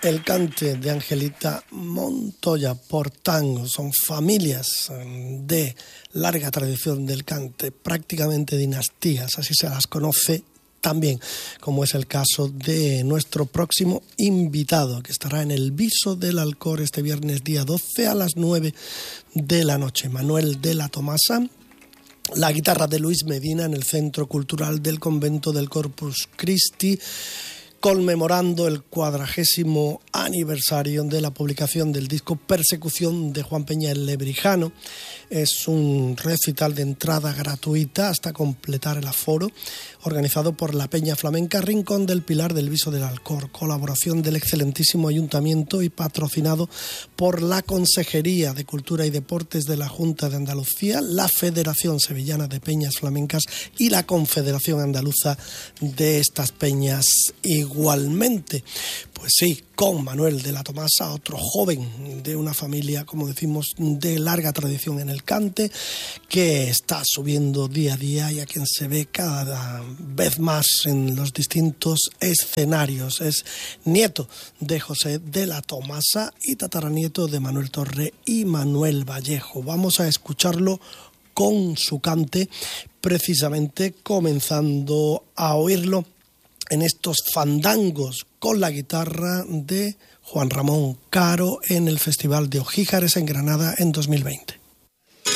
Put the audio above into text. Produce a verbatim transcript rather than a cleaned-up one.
El cante de Angelita Montoya Portango. Son familias de larga tradición del cante, prácticamente dinastías, así se las conoce también, como es el caso de nuestro próximo invitado, que estará en el Viso del Alcor este viernes día doce a las nueve de la noche. Manuel de la Tomasa, la guitarra de Luis Medina en el Centro Cultural del Convento del Corpus Christi, conmemorando el cuadragésimo aniversario de la publicación del disco Persecución de Juan Peña el Lebrijano. Es un recital de entrada gratuita hasta completar el aforo, organizado por la Peña Flamenca Rincón del Pilar del Viso del Alcor, colaboración del excelentísimo Ayuntamiento y patrocinado por la Consejería de Cultura y Deportes de la Junta de Andalucía, la Federación Sevillana de Peñas Flamencas y la Confederación Andaluza de estas peñas igualmente. Pues sí, con Manuel de la Tomasa, otro joven de una familia, como decimos, de larga tradición en el cante, que está subiendo día a día y a quien se ve cada vez más en los distintos escenarios. Es nieto de José de la Tomasa y tataranieto de Manuel Torre y Manuel Vallejo. Vamos a escucharlo con su cante, precisamente comenzando a oírlo en estos fandangos con la guitarra de Juan Ramón Caro en el Festival de Ojíjares en Granada en dos mil veinte.